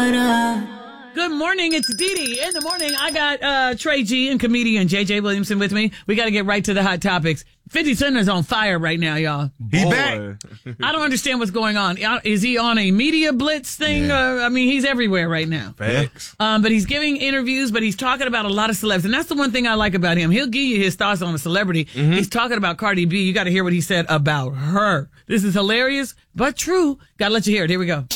Good morning. It's Dee Dee. In the morning, I got Trey G and comedian JJ Williamson with me. We got to get right to the hot topics. 50 Cent is on fire right now, y'all. He back. I don't understand what's going on. Is he on a media blitz thing? Yeah. I mean, he's everywhere right now. Facts. But he's giving interviews, but he's talking about a lot of celebs. And that's the one thing I like about him. He'll give you his thoughts on a celebrity. Mm-hmm. He's talking about Cardi B. You got to hear what he said about her. This is hilarious, but true. Got to let you hear it. Here we go.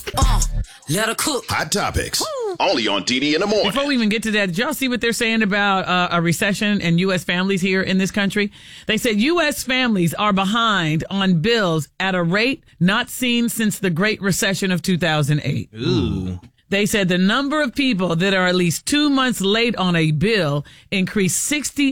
Let her cook. Hot topics. Only on DD in the morning. Before we even get to that, did y'all see what they're saying about a recession and U.S. families here in this country? They said U.S. families are behind on bills at a rate not seen since the Great Recession of 2008. Ooh. They said the number of people that are at least 2 months late on a bill increased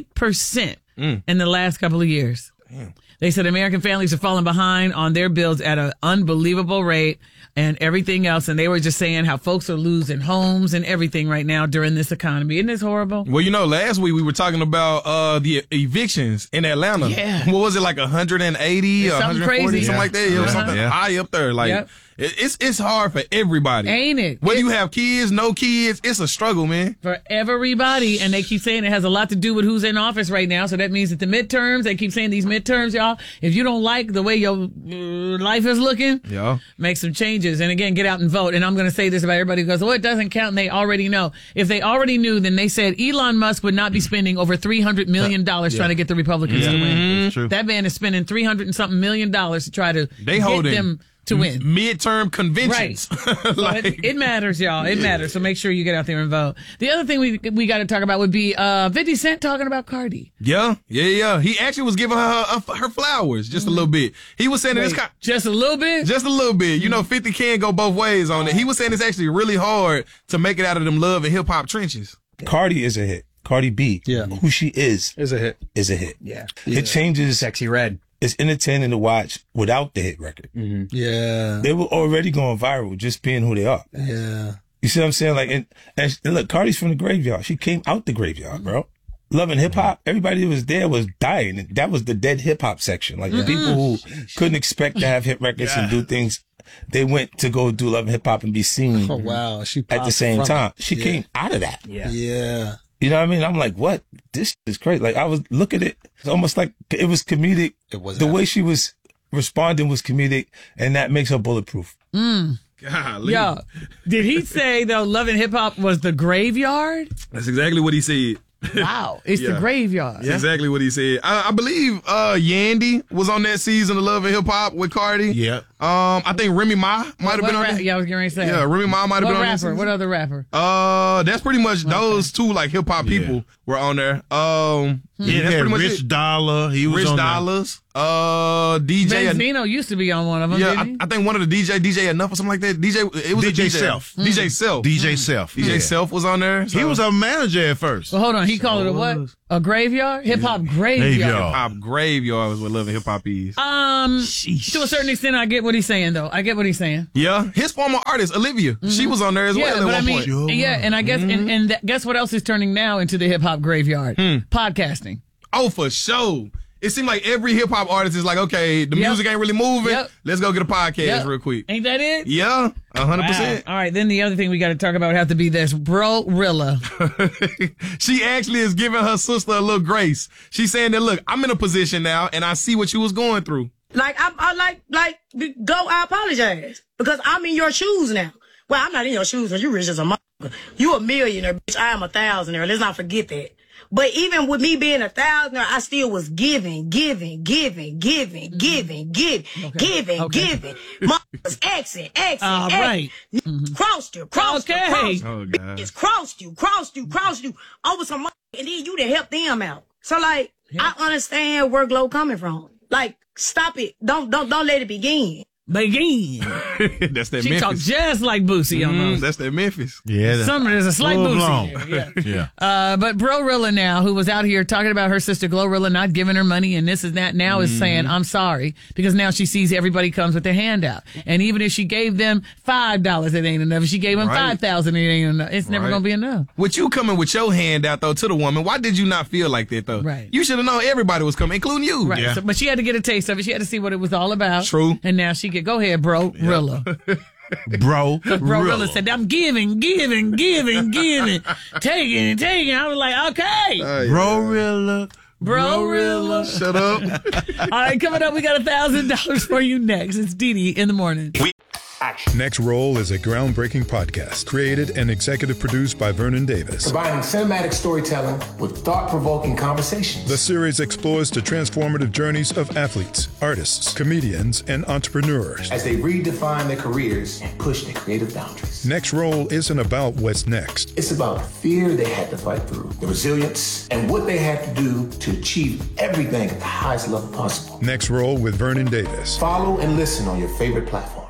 60% in the last couple of years. Damn. They said American families are falling behind on their bills at an unbelievable rate and everything else. And they were just saying how folks are losing homes and everything right now during this economy. Isn't this horrible? Well, last week we were talking about the evictions in Atlanta. Yeah. What was it, like 180 or Something 140, crazy. something like that? It was something Yeah. high up there. Like, Yep. it's hard for everybody. Ain't it? Whether you have kids, no kids, it's a struggle, man. For everybody. And they keep saying it has a lot to do with who's in office right now. So that means that the midterms, they keep saying these midterms, y'all, if you don't like the way your life is looking, Yeah. make some changes. And again, get out and vote. And I'm going to say this about everybody who goes, well, it doesn't count. And they already know. If they already knew, then they said Elon Musk would not be spending over $300 million trying to get the Republicans to win. That's true. That man is spending $300 and something million to try to They get holding them to win. Midterm conventions. Right. So it matters, y'all. It matters. So make sure you get out there and vote. The other thing we got to talk about would be 50 Cent talking about Cardi. Yeah. He actually was giving her flowers just a little bit. He was saying it's Just a little bit? just a little bit. 50 can go both ways on it. He was saying it's actually really hard to make it out of them love and hip hop trenches. Cardi is a hit. Cardi B, who she is Is a hit. a hit. Yeah. It changes. Sexy Red. It's entertaining to watch without the hit record. Yeah. They were already going viral just being who they are. Yeah. You see what I'm saying? Like, and look, Cardi's from the graveyard. She came out the graveyard, bro. Loving hip hop. Everybody that was there was dying. That was the dead hip hop section. Like the people who couldn't expect to have hit records and do things, they went to go do Love and Hip Hop and be seen Oh, wow. She at the popped same from time. it. She came out of that. Yeah. You know what I mean? I'm like, what? This is crazy. Like, I was looking at it. It's almost like it was comedic. It was. The way she was responding was comedic, and that makes her bulletproof. Golly. Yo, did he say, though, Love and Hip Hop was the graveyard? That's exactly what he said. Wow. It's the Yeah. graveyard. That's exactly what he said. I believe Yandy was on that season of Love and Hip Hop with Cardi. Yeah. I think Remy Ma might have been on there. Yeah, I was getting ready to say. Yeah, Remy Ma might have What been on rapper? there. What other rapper? That's pretty much those two like hip hop people were on there. Yeah, that's pretty much Rich it. Dollar. He was Rich on Dollars. DJ. Benzino used to be on one of them, Yeah, didn't he? I think one of the DJ Enough or something like that. It was DJ a DJ Self. DJ Self. DJ Self. DJ Yeah. Self was on there. He was a manager at first. Well, hold on. He called it a what? A graveyard? Hip hop graveyard. Graveyard. Hip-hop graveyard was what Love and Hip Hop is. To a certain extent, I get what he's saying, though. I get what he's saying. Yeah, his former artist Olivia, she was on there as well at but one point. and I guess, and guess what else is turning now into the hip hop graveyard? Podcasting. Oh, for sure. It seemed like every hip hop artist is like, okay, the music ain't really moving. Yep. Let's go get a podcast Yep. real quick. Ain't that it? Yeah, 100%. Wow. All right, then the other thing we got to talk about would have to be this Bro-Rilla. She actually is giving her sister a little grace. She's saying that, look, I'm in a position now, and I see what you was going through. Like, I apologize because I'm in your shoes now. Well, I'm not in your shoes because you rich as a motherfucker. You a millionaire, bitch. I am a thousandaire. Let's not forget that. But even with me being a thousandaire, I still was giving. Motherfuckers exit. All right. Crossed you. Okay. Oh, God. It's crossed you over some money, and then you to help them out. So like, I understand where Glow coming from. Like, stop it. Don't let it begin. Begin. That's that She talks Memphis. just like Boosie almost. That's that Memphis. Yeah. There's a slight Full Boosie blown. here. Yeah. Yeah. But Bro-Rilla now, who was out here talking about her sister Glorilla not giving her money and this and that, now is saying, I'm sorry, because now she sees everybody comes with their hand out. And even if she gave them $5, it ain't enough. If she gave them Right. $5,000, it ain't enough. It's never Right. going to be enough. With you coming with your hand out, though, to the woman, why did you not feel like that, though? Right. You should have known everybody was coming, including you. Right. Yeah. So, but she had to get a taste of it. She had to see what it was all about. True. And now she get, go ahead, Bro-Rilla. Bro. Rilla said, I'm giving. Taking. I was like, okay. Bro-rilla. Shut up. All right, coming up, we got $1,000 for you next. It's Dee Dee in the morning. Next Roll is a groundbreaking podcast created and executive produced by Vernon Davis. Combining cinematic storytelling with thought-provoking conversations. The series explores the transformative journeys of athletes, artists, comedians, and entrepreneurs as they redefine their careers and push their creative boundaries. Next Roll isn't about what's next. It's about the fear they had to fight through, the resilience, and what they had to do to achieve everything at the highest level possible. Next Roll with Vernon Davis. Follow and listen on your favorite platform.